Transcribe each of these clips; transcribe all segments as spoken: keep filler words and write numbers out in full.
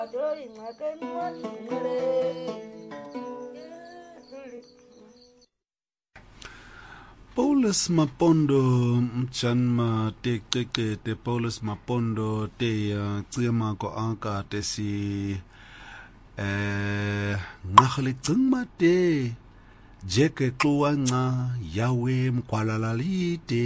Paulus Mapondo mchanma te keke te Paulus Mapondo te tsema ko anka te si eh ngahli tsingma te jeke tluanga yawe mkwalalali te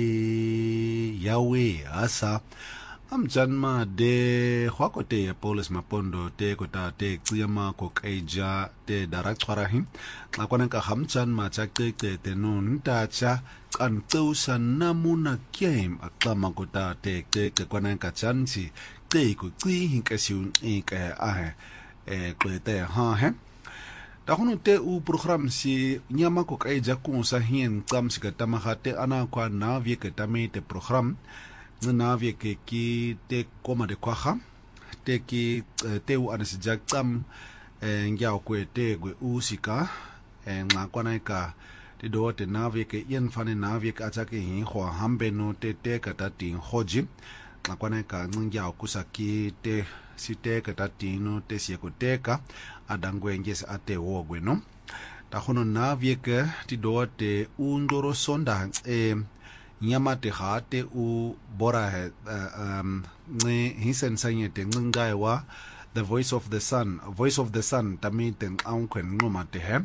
yawe asa amchanma de hwako te Paulus Mapondo te kota te tsema ko kaija te daraktswarahi akwana ka hamchanma chakeke te non tacha kan tausa namuna game aklama kota te keke kwana ka chansi te ko tsi ka siun e ka a e kwete ha he ta hono te u program si nyama ko kaija ku sa hien tsam si ka tamahate ana kwa na vie ke tamete program na vie ke ki te koma de kwaha te ki te u anasi jaktam ngya ko te gwe usika nga kwana ka te do te na vie ke yen fane na vie ka atake hin ho hambe no te te ka ta tin hoji nga kwana ka ngya kusaki te si te ka ta tino te si ko te ka adangwe ngese ate wo gwe no ta hono na vie ke ti do te undoro sonda e nyama te ha te u bora he um ne hisen sanye te ngai wa the voice of the sun voice of the sun tami te ankwen ngoma te he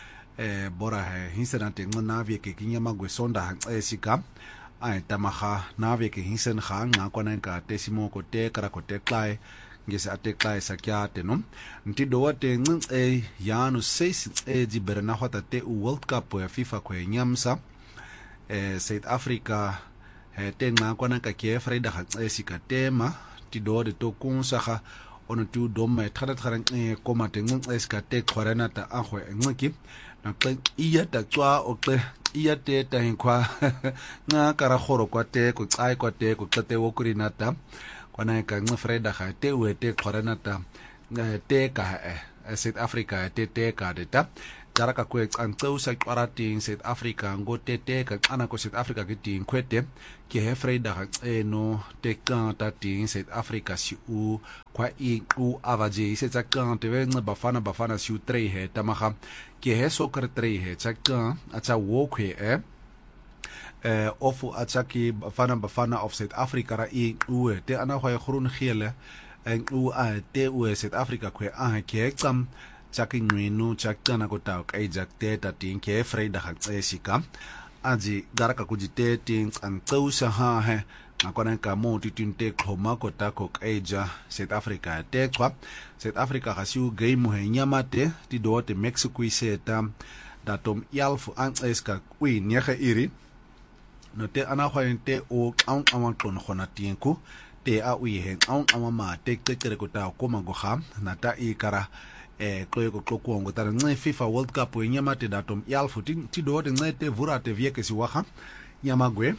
e bora he hisen te ngona vie ke nyama gwe sonda e sika ai tamaha na vie ke hisen ha nga kwana ka te simo ko te kara ko te klai ngese ate klai sakya te no nti do te ng e yanu seis e di berna hota te u world cup ya FIFA ko nyamsa eh South Africa eh tenga kwana ka ke Friday ha tsika tema ti do de to kunsa ga ono tu do me thara thara e koma te ng tsika te khorana ta a go ngiki na ke iya ta tswa o ke iya te ta hinkwa nga kara khoro kwa te ko tsai kwa te ko tlete wo kurina ta kwana ka ng Friday ha te we te khorana ta te ka South Africa te te ka de ta tara ka kwe tsantso sa kwarating South Africa ngo tete ka ana ko South Africa ke ting kwete ke he Friday ga eno te ka ta ting South Africa si u kwa i u avaje se tsa ka te ve bafana bafana si u tre he tamaga ke he soccer tre he tsa ka atsa wo kwe e eh ofu atsa ki bafana bafana of South Africa ra i u te ana go e groen gele en u a te u South Africa kwe a ke tsam chaki ngwenu chakana ko ta ka ijakte ta tin ke Friday ha tsesika aji garaka kujite tin antausa ha he akona ka mo titinte khoma ko ta ko kaija South Africa te kwa South Africa ha siu game he nyamate ti do te Mexico iseta datum yalfu an eska kwi nyega iri no te ana khwente o kaun awan ton khona tinku te a wi he kaun amama te te ko ta ko mango ha na ta ikara eh kloeko kloko ngo tara ngai FIFA World Cup we nyama te datum yalfu ti do de ngai te vura te vieke si waha nyama gwe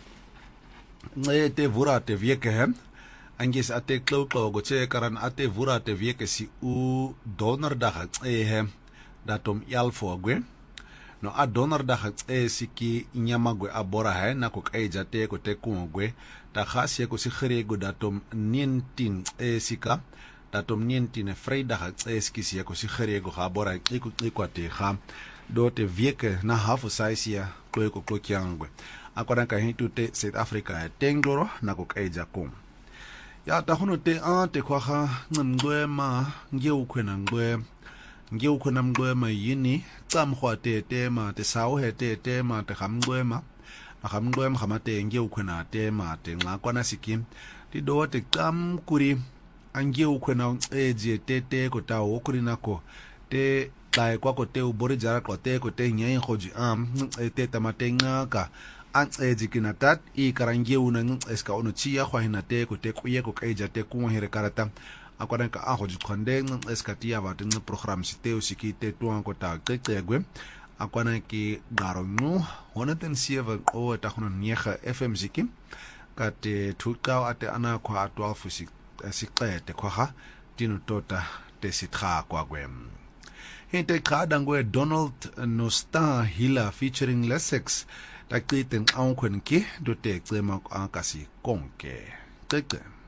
ngai te vura te vieke hem angis ate kloko go che karan ate vura te vieke si u donor da e hem datum yalfu gwe no a donor da e siki nyama gwe abora he na ko kaija te ko te ku gwe ta khasi ko si khere go datum nineteen e sika datum nineteen Friday ha tsekisi ko si khere go ga bora iku ikwate ga do te vieke na hafu saisia ko ko klokyangwe akwana ka hitu te South Africa tengoro na ko kaija kom ya ta hono te a te kwa ga ngwe ma nge ukhwena ngwe nge ukhwena ngwe ma yini tsam khwa te te ma te sawo he te te ma te gamngwe ma gamngwe ma gamate nge ukhwena te ma te ngakwana sikim ti do te kam kuri angie ukhwena eje tete ko ta o kurina ko te tlae kwa ko te u bori jara ko te ko te nyai khoji am te tamatenga ka an eje kinatat i karangie una eska ono chia khwa hina te ko te kuye ko kaija te ku here karata akwana ka a khoji khonde eska tia va te program site o sikite tuan ko ta tsegwe akwana ki garongu one ten seven o ta khono nega F M ziki ka te thuka ate ana kwa twelve fusik siqete kwaha dino tota te sitra kwa gwem hinte kada ngwe Donald Nosta Hila featuring Lessex takiten ankwen ki do te tsema akasi konke tete